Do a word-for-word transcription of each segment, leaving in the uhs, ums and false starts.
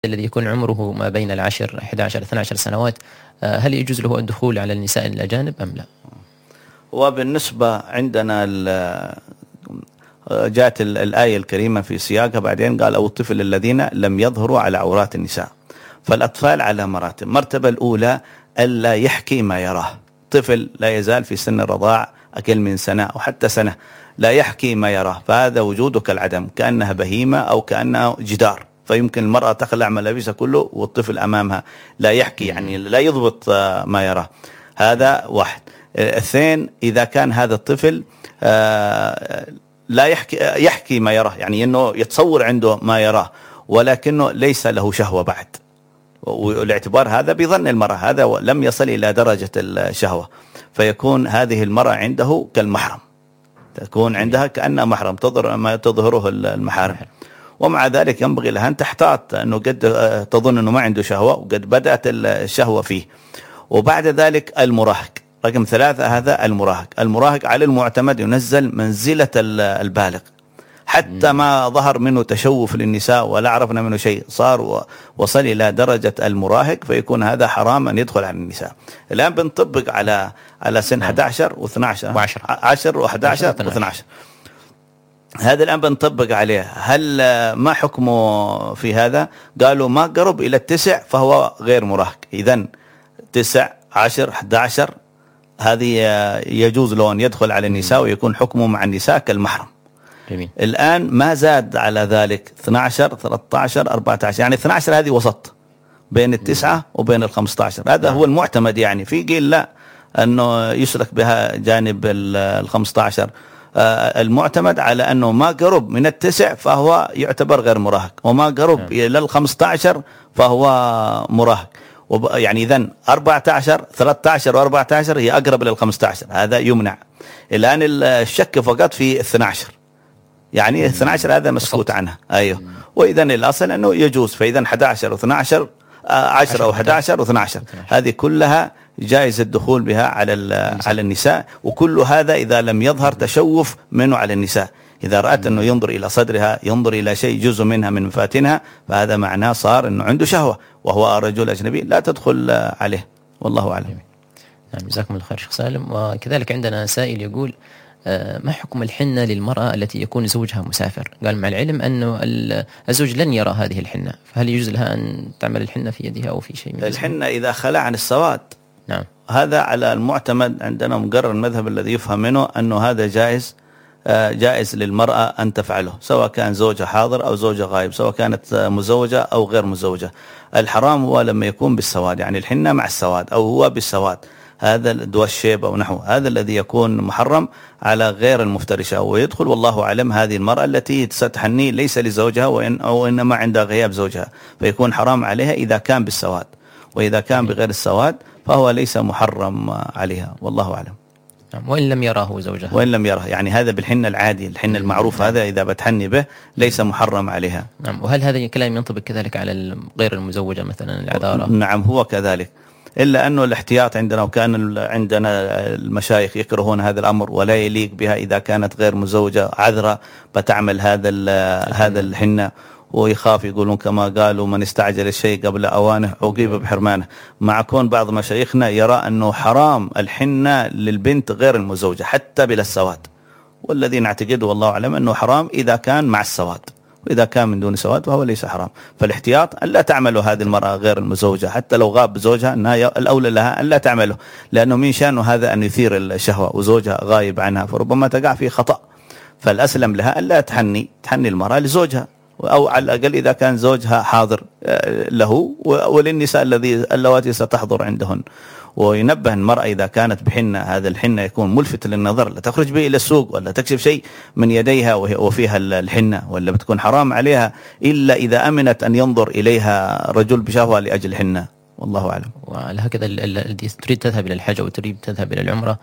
الذي يكون عمره ما بين العشر إحدى عشر اثنتي عشرة سنوات، هل يجوز له الدخول على النساء الأجانب أم لا؟ وبالنسبة عندنا جاءت الآية الكريمة في سياقها بعدين قال أو الطفل الذين لم يظهروا على عورات النساء. فالأطفال على مراتب. مرتبة الأولى ألا يحكي ما يراه. طفل لا يزال في سن الرضاع أقل من سنة أو حتى سنة لا يحكي ما يراه، فهذا وجوده كالعدم، كأنها بهيمة أو كأنها جدار، فيمكن المرأة تخلع ملابسها كله والطفل أمامها لا يحكي، يعني لا يضبط ما يراه. هذا واحد. اثنين، إذا كان هذا الطفل لا يحكي يحكي ما يراه، يعني أنه يتصور عنده ما يراه ولكنه ليس له شهوة بعد، والاعتبار هذا بظن المرأة هذا لم يصل إلى درجة الشهوة، فيكون هذه المرأة عنده كالمحرم، تكون عندها كأنها محرم تظهر ما تظهره المحارم. ومع ذلك ينبغي لها أن تحتاط أنه قد تظن أنه ما عنده شهوة وقد بدأت الشهوة فيه. وبعد ذلك المراهق رقم ثلاثة، هذا المراهق. المراهق على المعتمد ينزل منزلة البالغ، حتى ما ظهر منه تشوف للنساء ولا عرفنا منه شيء، صار وصل إلى درجة المراهق، فيكون هذا حرام أن يدخل على النساء. الآن بنطبق على على سن أحد عشر واثني عشر عشر وأحد عشر واثني عشر. هذا الآن بنطبق عليه. هل ما حكمه في هذا؟ قالوا ما قرب إلى التسع فهو غير مراهق. إذن تسع عشر أحد عشر هذه يجوز له أن يدخل على النساء ويكون حكمه مع النساء كالمحرم. جميل. الآن ما زاد على ذلك اثني عشر ثلاثة عشر أربعة عشر، يعني اثني عشر هذه وسط بين التسعة وبين الخمسة عشر، هذا هو المعتمد. يعني في قيل لا أنه يسلك بها جانب الخمسة عشر، المعتمد على أنه ما قرب من التسع فهو يعتبر غير مراهق، وما قرب إلى الخمسة عشر فهو مراهق. يعني إذن أربعة عشر ثلاثة عشر وأربعة عشر هي أقرب للخمسة عشر، هذا يمنع. الآن الشك فقط في اثني عشر، يعني اثني عشر هذا مسكوت عنها. أيوه. وإذن الأصل أنه يجوز. فإذن أحد عشر واثني عشر عشر أو أحد عشر واثني عشر هذه كلها جائز الدخول بها على على النساء. وكل هذا إذا لم يظهر تشوف منه على النساء. إذا رأت أنه ينظر إلى صدرها، ينظر إلى شيء جزء منها من مفاتنها، فهذا معناه صار أنه عنده شهوة وهو رجل أجنبي، لا تدخل عليه. والله أعلم. نعم، جزاكم الله خير شيخ سالم. وكذلك عندنا سائل يقول ما حكم الحنة للمرأة التي يكون زوجها مسافر؟ قال مع العلم أنه الزوج لن يرى هذه الحنة، فهل يجوز لها أن تعمل الحنة في يدها أو في شيء من الحنة إذا خلع عن السواد؟ نعم. هذا على المعتمد عندنا مقرر المذهب الذي يفهم منه أنه هذا جائز، جائز للمرأة أن تفعله، سواء كان زوجها حاضر أو زوجها غائب، سواء كانت مزوجة أو غير مزوجة. الحرام هو لما يكون بالسواد، يعني الحنة مع السواد أو هو بالسواد، هذا دواء الشيب أو نحو، هذا الذي يكون محرم على غير المفترشة ويدخل. والله أعلم هذه المرأة التي ستحني ليس لزوجها وإن أو إنما عند غياب زوجها، فيكون حرام عليها إذا كان بالسواد، وإذا كان بغير السواد فهو ليس محرم عليها. والله أعلم. وإن لم يراه زوجها، وإن لم يره، يعني هذا بالحنة العادي، الحنة المعروف، هذا إذا بتحني به ليس محرم عليها. نعم. وهل هذا الكلام ينطبق كذلك على غير المزوجة مثلا العذارة؟ نعم هو كذلك، إلا أنه الاحتياط عندنا، وكان عندنا المشايخ يكرهون هذا الأمر ولا يليق بها إذا كانت غير مزوجة عذرة بتعمل هذا هذا الحنة، ويخاف يقولون كما قالوا من استعجل الشيء قبل أوانه عوقب بحرمانه. مع كون بعض مشايخنا يرى أنه حرام الحنة للبنت غير المزوجة حتى بلا السواد، والذي نعتقد والله أعلم أنه حرام إذا كان مع السواد، وإذا كان من دون سواد فهو ليس حرام. فالاحتياط أن لا تعمله هذه المرأة غير المزوجة، حتى لو غاب زوجها الأولى لها أن لا تعمله، لأنه من شأنه هذا أن يثير الشهوة وزوجها غايب عنها، فربما تقع في خطأ. فالأسلم لها أن لا تحني تحني المرأة لزوجها، أو على الأقل إذا كان زوجها حاضر له، وللنساء الذي اللواتي ستحضر عندهن. وينبه المرأة إذا كانت بحنة، هذا الحنة يكون ملفت للنظر، لا تخرج به إلى السوق ولا تكشف شيء من يديها وفيها الحنة، ولا بتكون حرام عليها إلا إذا أمنت أن ينظر إليها رجل بشهوة لأجل الحنة. والله أعلم. وعلى هكذا التي تريد تذهب إلى الحج أو تريد تذهب إلى العمرة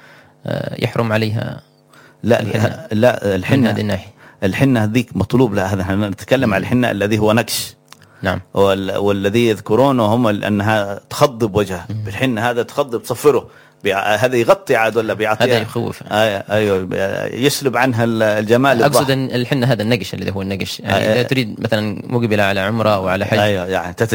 يحرم عليها؟ لا الحنة. لا الحنة هذه الناحية، الحنة ذيك مطلوب لها. هذا نتكلم عن الحنة الذي هو نكش. نعم. والذي يذكرونه هم أنها تخضب وجهه بالحنة، هذا تخضب تصفره، هذا يغطي عاد ولا بيعطيها، هذا يخوف. آه ايوه يسلب عنها الجمال. اقصد ان الحنة هذا النقش الذي هو النقش، يعني آه اذا تريد مثلا مقبلة على عمرة او على حج، ايوه يعني